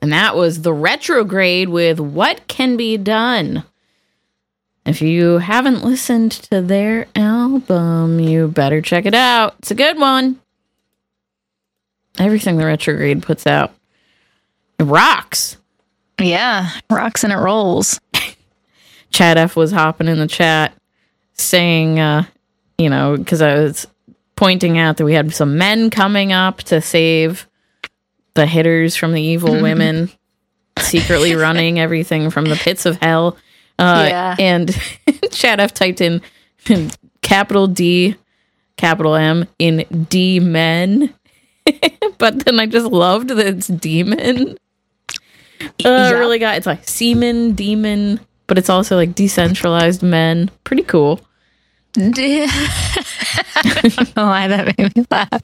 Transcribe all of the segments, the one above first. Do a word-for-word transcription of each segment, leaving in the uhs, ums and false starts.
And that was The Retrograde with What Can Be Done. If you haven't listened to their album, you better check it out. It's a good one. Everything The Retrograde puts out, it rocks. Yeah, rocks and it rolls. Chad F was hopping in the chat saying, uh, you know, because I was pointing out that we had some men coming up to save the hitters from the evil women, secretly running everything from the pits of hell. Uh, yeah. And Chad F typed in capital D, capital M in D men. But then I just loved that it's demon. Uh, yeah. Really got, it's like semen, demon, but it's also like decentralized men. Pretty cool. I don't know why that made me laugh.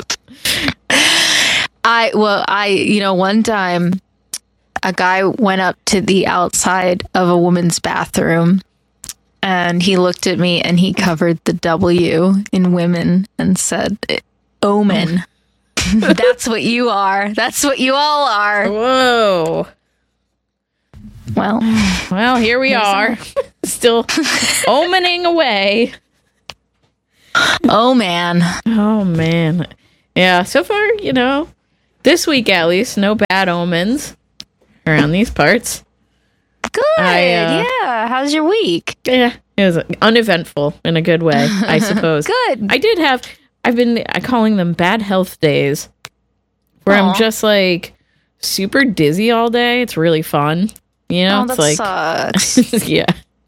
I, well, I, you know, one time a guy went up to the outside of a woman's bathroom and he looked at me and he covered the W in women and said, omen. That's what you are. That's what you all are. Whoa. Well, well, here we are. Still omening away. Oh, man. Oh, man. Yeah, so far, you know, this week at least, no bad omens around these parts. Good. I, uh, yeah. How's your week? Yeah, it was uneventful in a good way, I suppose. Good. I did have, I've been calling them bad health days, where Aww. I'm just like super dizzy all day. It's really fun. You know, oh, it's that like, sucks. Yeah.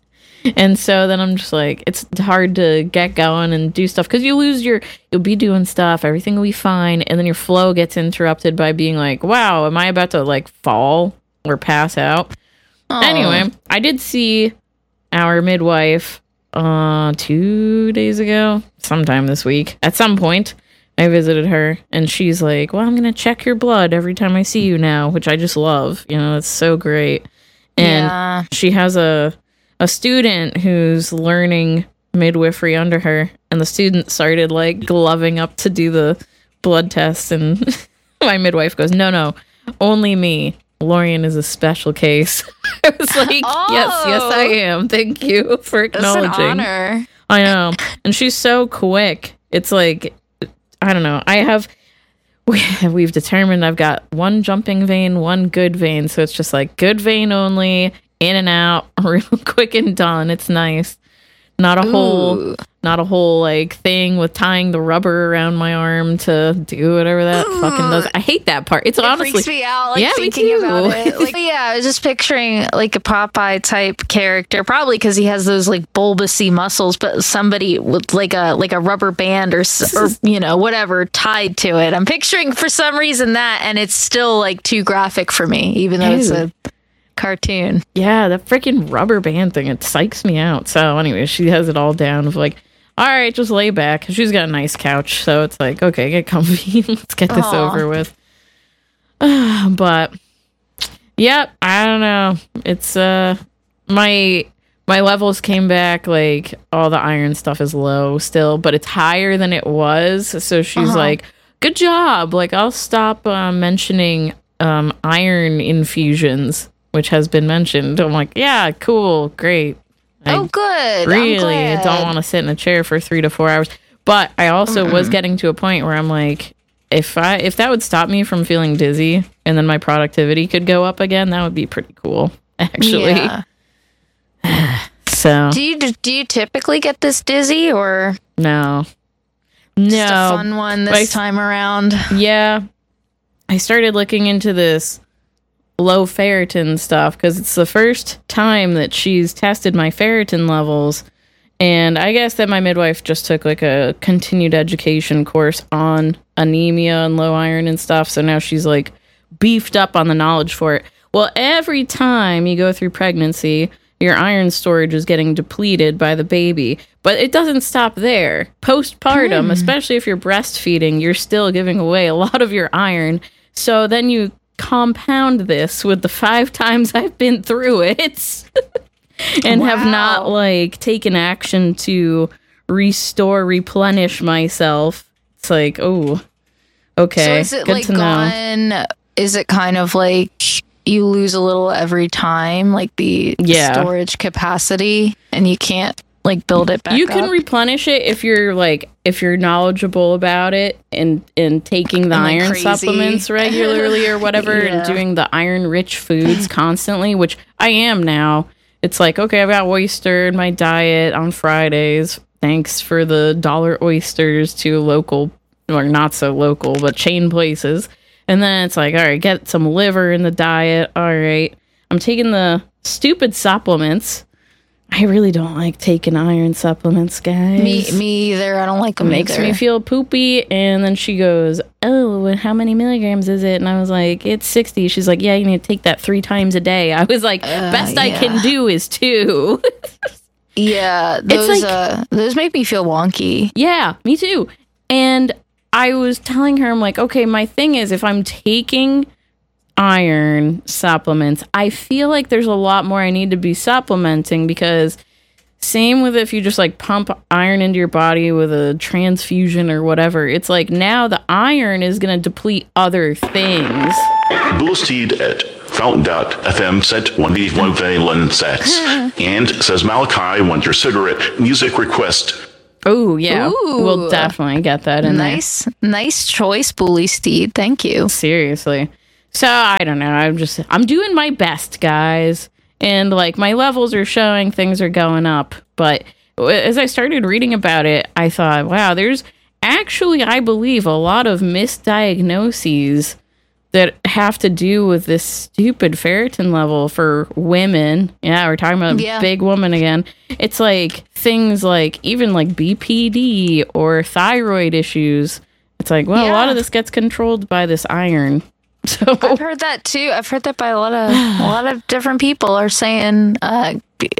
And so then I'm just like, it's hard to get going and do stuff because you lose your, you'll be doing stuff, everything will be fine. And then your flow gets interrupted by being like, wow, am I about to like fall or pass out? Aww. Anyway, I did see our midwife uh, two days ago, sometime this week. At some point, I visited her and she's like, well, I'm going to check your blood every time I see you now, which I just love. You know, it's so great. And yeah. She has a a student who's learning midwifery under her, and the student started like gloving up to do the blood test, and my midwife goes, no, no, only me. Lorian is a special case. I was like, oh, yes, yes, I am. Thank you for acknowledging. That's an honor. I know. And she's so quick. It's like, I don't know. I have, we, we've determined I've got one jumping vein, one good vein. So it's just like good vein only, in and out, real quick and done. It's nice. Not a Ooh. whole, not a whole like thing with tying the rubber around my arm to do whatever that Ooh. fucking does. I hate that part. It's it honestly freaks me out. Like, yeah, thinking me about it. Like, yeah, I was just picturing like a Popeye type character, probably because he has those like bulbousy muscles, but somebody with like a like a rubber band or or you know whatever tied to it. I'm picturing for some reason that, and it's still like too graphic for me, even though Ew. it's a cartoon. Yeah, that freaking rubber band thing, it psychs me out. So anyway, she has it all down of like, all right, just lay back. She's got a nice couch, so it's like, okay, get comfy. Let's get this Aww. over with. But yep, I don't know. It's uh my my levels came back, like all the iron stuff is low still, but it's higher than it was. So she's uh-huh. like, good job. Like, I'll stop uh, mentioning um iron infusions, which has been mentioned. I'm like, yeah, cool, great. I oh, good. Really don't want to sit in a chair for three to four hours. But I also Mm-mm. was getting to a point where I'm like, if I if that would stop me from feeling dizzy and then my productivity could go up again, that would be pretty cool, actually. Yeah. So do you do you typically get this dizzy or no? No, just a fun one this I, time around. Yeah, I started looking into this low ferritin stuff because it's the first time that she's tested my ferritin levels, and I guess that my midwife just took like a continued education course on anemia and low iron and stuff, so now she's like beefed up on the knowledge for it. Well, every time you go through pregnancy, your iron storage is getting depleted by the baby, but it doesn't stop there. Postpartum, mm. especially if you're breastfeeding, you're still giving away a lot of your iron, so then you compound this with the five times I've been through it and wow. have not like taken action to restore, replenish myself. It's like, oh, okay. So is it good like to gone? Know. Is it kind of like you lose a little every time, like the Yeah. storage capacity, and you can't like build it back You can up. replenish it if you're like if you're knowledgeable about it and and taking the And, like, iron crazy. supplements regularly or whatever Yeah. and doing the iron rich foods constantly, which I am now. It's like, okay, I've got oyster in my diet on Fridays. Thanks for the dollar oysters to local or not so local, but chain places. And then it's like, all right, get some liver in the diet. All right. I'm taking the stupid supplements. I really don't like taking iron supplements, guys. Me, me either. I don't like them. Makes either. me feel poopy. And then she goes, oh, and how many milligrams is it? And I was like, it's sixty. She's like, yeah, you need to take that three times a day. I was like, Uh, best I yeah. can do is two. Yeah, those like- uh, those make me feel wonky. Yeah, me too. And I was telling her, I'm like, okay, my thing is if I'm taking iron supplements, I feel like there's a lot more I need to be supplementing because same with if you just like pump iron into your body with a transfusion or whatever. It's like now the iron is going to deplete other things. Boosted at fountain dot f m set one v one Valen sets. And says Malachi wants your cigarette music request. Oh, yeah. Ooh. We'll definitely get that in there. Nice, nice choice, Bully Steed. Thank you. Seriously. So I don't know. I'm just I'm doing my best, guys. And like my levels are showing things are going up. But as I started reading about it, I thought, wow, there's actually, I believe, a lot of misdiagnoses that have to do with this stupid ferritin level for women. Yeah, we're talking about Yeah. big woman again. It's like things like even like B P D or thyroid issues. It's like, well, a lot Yeah. of this gets controlled by this iron. So I've heard that too. I've heard that by a lot of a lot of different people are saying uh,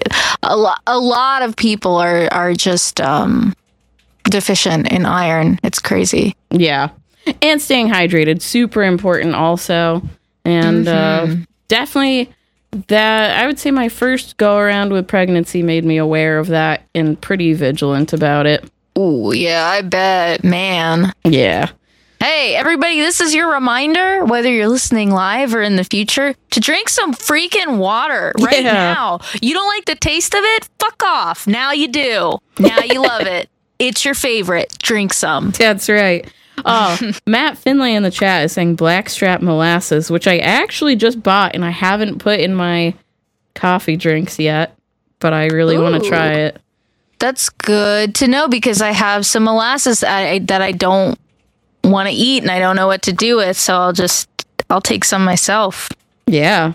a lot. A lot of people are are just um, deficient in iron. It's crazy. yeah, and staying hydrated, super important also, and uh, definitely that I would say my first go around with pregnancy made me aware of that and pretty vigilant about it. Ooh, yeah, I bet, man. Yeah. Hey, everybody, this is your reminder, whether you're listening live or in the future, to drink some freaking water right Yeah. now. You don't like the taste of it? Fuck off. Now you do. Now you love it. It's your favorite. Drink some. That's right. Oh, Matt Finlay in the chat is saying blackstrap molasses, which I actually just bought and I haven't put in my coffee drinks yet, but I really want to Ooh. try it. That's good to know because I have some molasses that I, that I don't want to eat and I don't know what to do with. So I'll just, I'll take some myself. Yeah.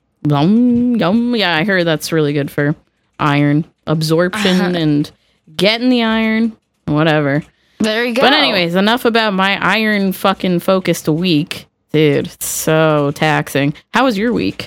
Yum, yum. Yeah, I heard that's really good for iron absorption Uh-huh. and getting the iron, whatever. There you go. But anyways, enough about my iron fucking focused week. Dude, it's so taxing. How was your week?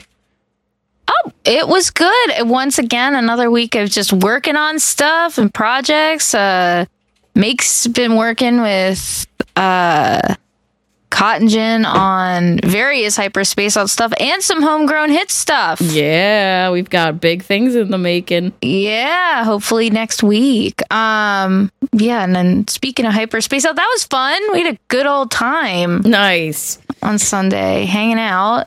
Oh, it was good. Once again, another week of just working on stuff and projects. Uh, Make's been working with uh, Cotton Gin on various hyperspace out stuff and some homegrown hit stuff. Yeah, we've got big things in the making. Yeah, hopefully next week. Um, yeah, and then speaking of hyperspace out, that was fun. We had a good old time Nice. on Sunday hanging out.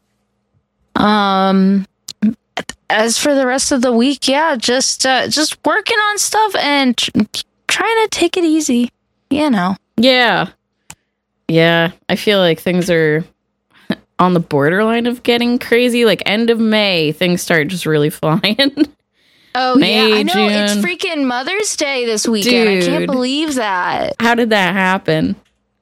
Um, as for the rest of the week, yeah, just uh, just working on stuff and tr- trying to take it easy. You know. Yeah. Yeah, I feel like things are on the borderline of getting crazy. Like end of May, things start just really flying. Oh May, yeah, I know. It's June. freaking Mother's Day this weekend. I can't Dude. believe that. How did that happen?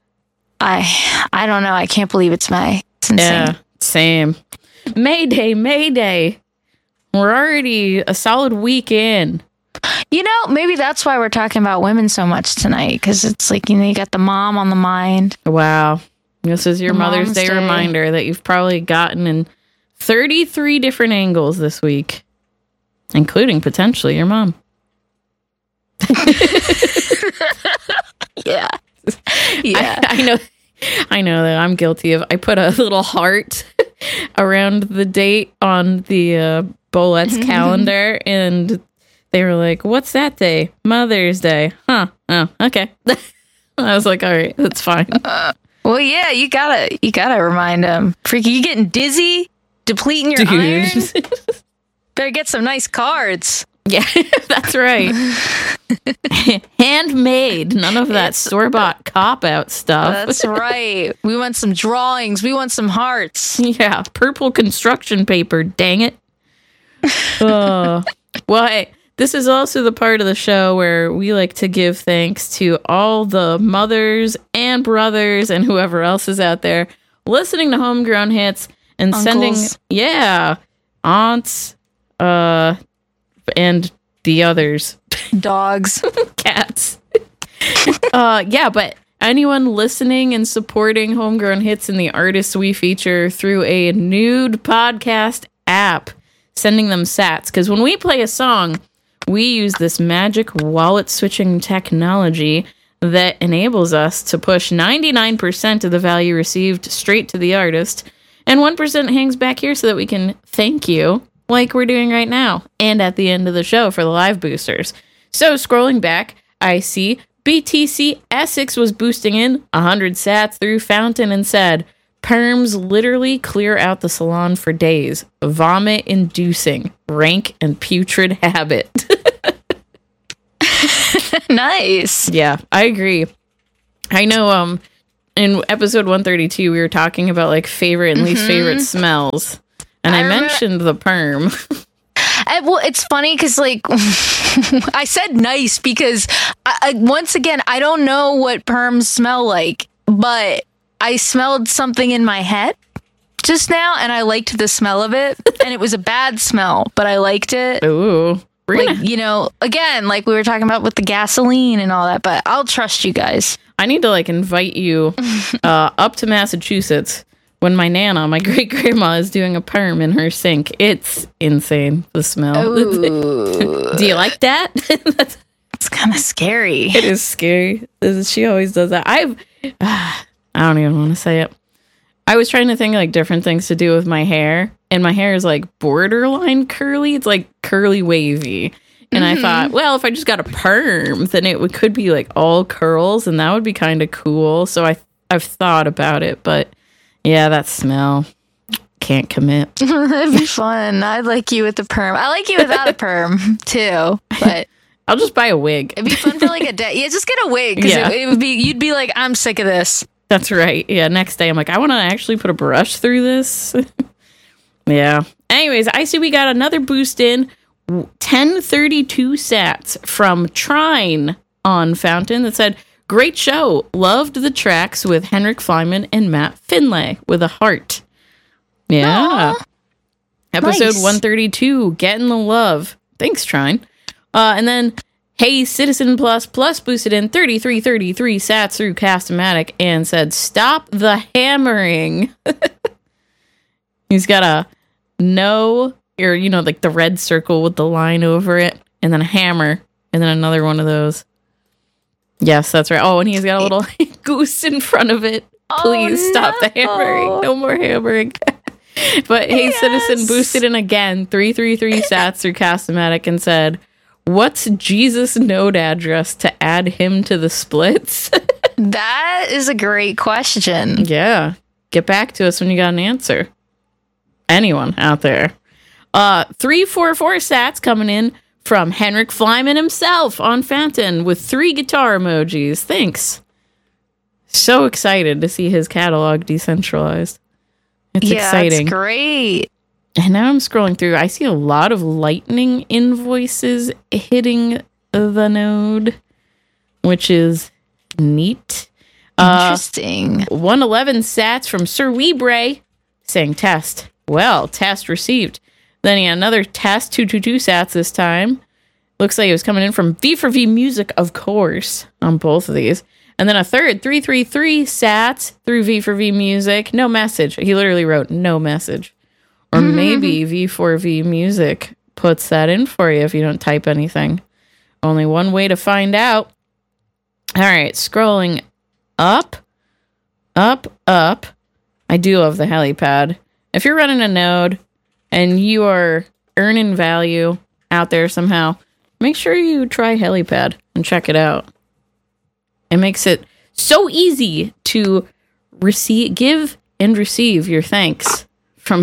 I I don't know. I can't believe it's May. It's insane. Yeah, same. Mayday, Mayday. We're already a solid week in. You know, maybe that's why we're talking about women so much tonight, because it's like, you know, you got the mom on the mind. Wow. This is your Mother's Mom's Day, Day. reminder that you've probably gotten in thirty-three different angles this week, including potentially your mom. Yeah. Yeah. I, I know I know that I'm guilty of I put a little heart around the date on the uh, Bolet's calendar and they were like, what's that day? Mother's Day. Huh. Oh, okay. I was like, all right, that's fine. Well, yeah, you gotta, you gotta remind them. Freaky, you getting dizzy? depleting your Dude. iron. Better get some nice cards. Yeah, that's right. Handmade. None of that store-bought cop-out stuff. That's right. We want some drawings. We want some hearts. Yeah, purple construction paper, dang it. Uh, well, hey, this is also the part of the show where we like to give thanks to all the mothers and brothers and whoever else is out there listening to Homegrown Hits and Uncles. sending, yeah, aunts, uh, and the others. Dogs. Cats. uh, yeah, but anyone listening and supporting Homegrown Hits and the artists we feature through a nude podcast app, sending them sats. Because when we play a song, we use this magic wallet switching technology that enables us to push ninety-nine percent of the value received straight to the artist, and one percent hangs back here so that we can thank you like we're doing right now, and at the end of the show for the live boosters. So scrolling back, I see B T C Essex was boosting in one hundred sats through Fountain and said, perms literally clear out the salon for days. Vomit inducing. Rank and putrid habit. Nice. Yeah, I agree. I know um in episode one thirty-two we were talking about like favorite and least Mhm. favorite smells. And I, I remember- mentioned the perm. I, well, it's funny because, like, I said nice because, I, I, once again, I don't know what perms smell like, but I smelled something in my head just now, and I liked the smell of it. And it was a bad smell, but I liked it. Ooh. We're Like, gonna, you know, again, like we were talking about with the gasoline and all that, but I'll trust you guys. I need to like invite you uh, up to Massachusetts when my Nana, my great grandma, is doing a perm in her sink. It's insane, the smell. Ooh. Do you like that? That's, It's kind of scary. it is scary. She always does that. I've, I don't even want to say it. I was trying to think like different things to do with my hair, and my hair is like borderline curly. It's like curly wavy. And Mm-hmm. I thought, well, if I just got a perm, then it would, could be like all curls, and that would be kind of cool. So I, I've thought about it, but yeah, that smell. Can't commit. That'd be fun. I'd like you with the perm. I like you without a perm too, but I'll just buy a wig. it'd be fun for like a day. Yeah, just get a wig because Yeah. it, it would be. You'd be like, I'm sick of this. That's right. Yeah, next day I'm like, I want to actually put a brush through this. Yeah. Anyways, I see we got another boost in. ten thirty-two sats from Trine on Fountain that said, great show. Loved the tracks with Henrik Flyman and Matt Finlay with a heart. Yeah. Aw. Episode Nice. one thirty-two, getting the love. Thanks, Trine. Uh, and then, Hey Citizen Plus Plus boosted in thirty-three thirty-three sats through Cast-O-Matic and said, stop the hammering. He's got a no, or, you know, like the red circle with the line over it, and then a hammer, and then another one of those. Yes, that's right. Oh, and he's got a little goose in front of it. Please Oh, stop the no. hammering. No more hammering. But Hey Yes. Citizen boosted in again, three three three sats through Cast-O-Matic and said, what's Jesus' node address to add him to the splits? That is a great question. Yeah. Get back to us when you got an answer. Anyone out there. Uh, three four four sats coming in from Henrik Flyman himself on Fountain with three guitar emojis. Thanks. So excited to see his catalog decentralized. It's yeah, exciting. it's great. And now I'm scrolling through. I see a lot of Lightning invoices hitting the node, which is neat. Uh, Interesting. one eleven sats from Sir Weebre saying test. Well, test received. Then he had another test, two two two sats this time. Looks like it was coming in from V four V Music, of course, on both of these. And then a third, three three three sats through V four V Music. No message. He literally wrote no message. Or maybe V four V Music puts that in for you if you don't type anything. Only one way to find out. All right, scrolling up, up, up. I do love the helipad. If you're running a node and you are earning value out there somehow, make sure you try helipad and check it out. It makes it so easy to receive, give and receive your thanks from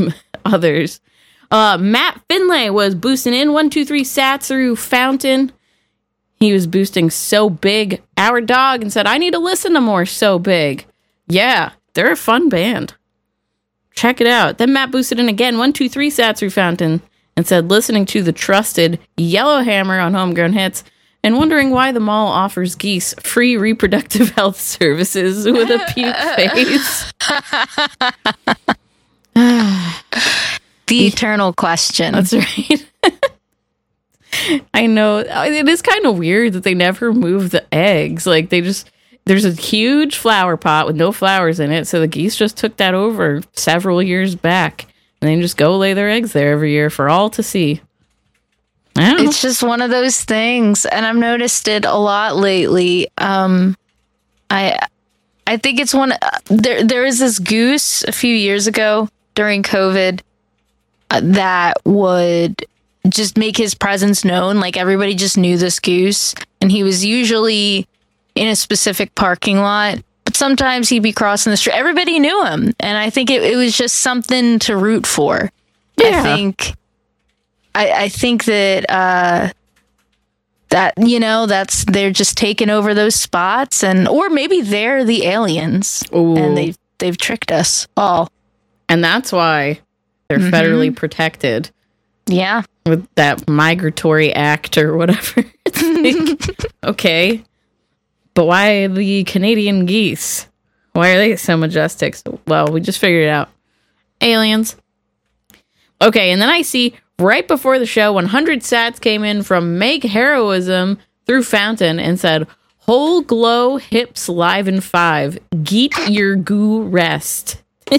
others. Uh, Matt Finlay was boosting in one two three sats through Fountain. He was boosting So Big, Our Dog, and said, I need to listen to more So Big. Yeah, they're a fun band. Check it out. Then Matt boosted in again, one two three sats through Fountain, and said, listening to the trusted Yellowhammer on Homegrown Hits, and wondering why the mall offers geese free reproductive health services with a puke face. The eternal question. That's right. I know. It is kind of weird that they never move the eggs. Like, they just, there's a huge flower pot with no flowers in it, so the geese just took that over several years back, and they just go lay their eggs there every year for all to see. I don't know. It's just one of those things, and I've noticed it a lot lately. Um, I I think it's one. Uh, there there is this goose a few years ago during COVID uh, that would just make his presence known. Like, everybody just knew this goose, and he was usually in a specific parking lot. But sometimes he'd be crossing the street. Everybody knew him, and I think it, it was just something to root for. Yeah. I think. I, I think that uh, that you know that's they're just taking over those spots, and or maybe they're the aliens. Ooh. And they they've tricked us all. And that's why they're Mm-hmm. federally protected Yeah, with that migratory act or whatever. It's like, okay, but why the Canadian geese? Why are they so majestic? So, well, we just figured it out. Aliens. Okay, and then I see right before the show, one hundred sats came in from Make Heroism through Fountain and said, Whole Glow Hips Live in five. Geet your goo rest.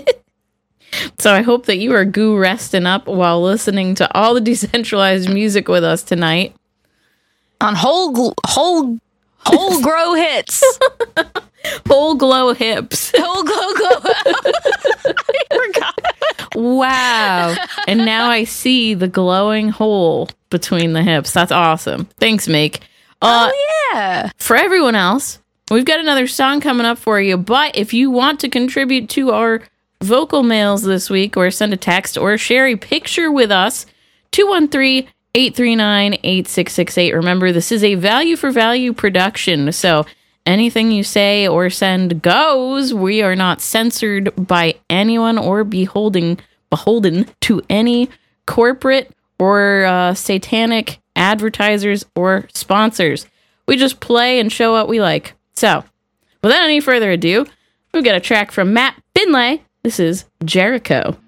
So I hope that you are goo resting up while listening to all the decentralized music with us tonight. on whole gl- whole whole grow hits. Whole Glow Hips. Whole glow glow. I forgot. Wow. And now I see the glowing hole between the hips. That's awesome. Thanks, Make. Uh, Oh yeah. For everyone else, we've got another song coming up for you. But if you want to contribute to our vocal mails this week, or send a text or share a picture with us, two one three, eight three nine, eight six six eight. Remember, this is a value for value production. So anything you say or send goes. We are not censored by anyone or beholding, beholden to any corporate or uh, satanic advertisers or sponsors. We just play and show what we like. So, without any further ado, we've got a track from Matt Finlay. This is Jericho.